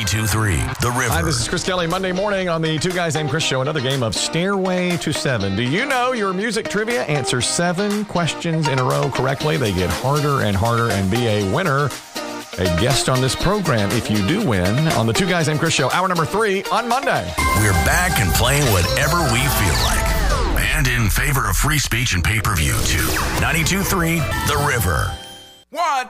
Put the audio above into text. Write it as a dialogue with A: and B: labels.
A: 92.3 The River.
B: Hi, this is Chris Kelly. Monday morning on the Two Guys Named Chris show, another game of Stairway to Seven. Do you know your music trivia? Answer 7 questions in a row correctly. They get harder and harder and be a winner, a guest on this program if you do win on the Two Guys Named Chris show, hour number 3 on Monday.
A: We're back and playing whatever we feel like. And in favor of free speech and pay-per-view, too. 92.3 The River.
C: 1,